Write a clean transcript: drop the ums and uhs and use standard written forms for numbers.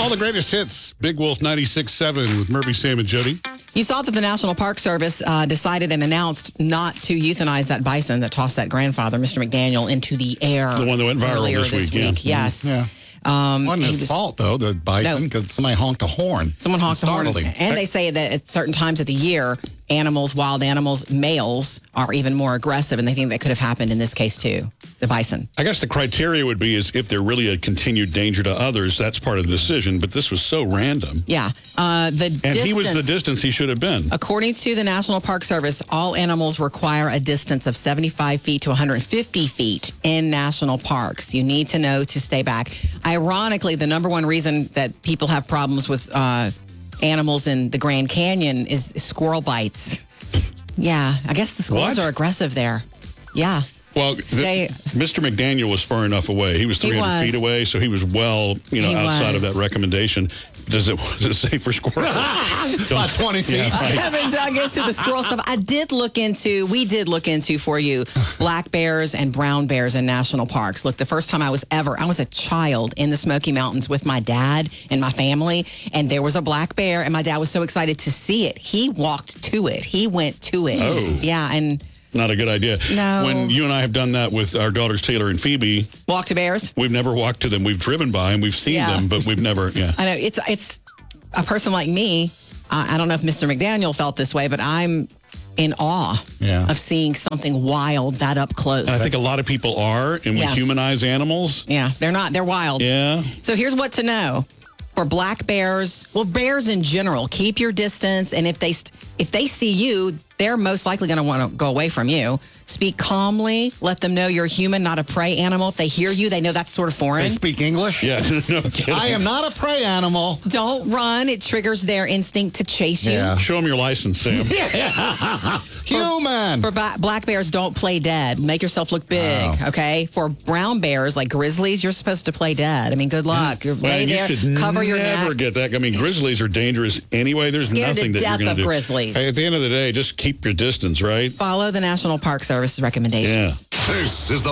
All the greatest hits. Big Wolf 96.7 with Murphy, Sam, and Jody. You saw that the National Park Service decided and announced not to euthanize that bison that tossed that grandfather, Mr. McDaniel, into the air. The one that went viral earlier this week. Yes. Yeah. Wasn't his fault, though, the bison, because somebody honked a horn. Someone honked a horn. Startled him. And they say that at certain times of the year, wild animals, males, are even more aggressive, and they think that could have happened in this case, too. The bison. I guess the criteria would be is if they're really a continued danger to others, that's part of the decision. But this was so random. Yeah. He was the distance he should have been. According to the National Park Service, all animals require a distance of 75 feet to 150 feet in national parks. You need to know to stay back. Ironically, the number one reason that people have problems with animals in the Grand Canyon is squirrel bites. Yeah, I guess the squirrels are aggressive there. Yeah. Well, Mr. McDaniel was far enough away. He was 300 feet away, so he was well, outside of that recommendation. Does it say for squirrels? About 20 feet. Yeah, right. I haven't dug into the squirrel stuff. We did look into for you black bears and brown bears in national parks. Look, the first time I was a child in the Smoky Mountains with my dad and my family, and there was a black bear, and my dad was so excited to see it. He walked to it. He went to it. Oh. Yeah, and... Not a good idea. No. When you and I have done that with our daughters, Taylor and Phoebe. Walk to bears? We've never walked to them. We've driven by and we've seen them, but we've never, I know. It's a person like me. I don't know if Mr. McDaniel felt this way, but I'm in awe of seeing something wild that up close. And I think a lot of people are, and we humanize animals. Yeah, they're not. They're wild. Yeah. So here's what to know. For black bears, bears in general, keep your distance. And if they see you, they're most likely going to want to go away from you. Speak calmly. Let them know you're a human, not a prey animal. If they hear you, they know that's sort of foreign. They speak English? Yeah, no kidding. I am not a prey animal. Don't run. It triggers their instinct to chase you. Yeah. Show them your license, Sam. Human. For black bears, don't play dead. Make yourself look big, okay? For brown bears, like grizzlies, you're supposed to play dead. I mean, good luck. Lay there, cover your neck. Never get that. I mean, grizzlies are dangerous anyway. There's nothing that you're going to do. Scared to death of grizzlies. Hey, at the end of the day, just keep your distance, right? Follow the National Park Service recommendations. Yeah. This is the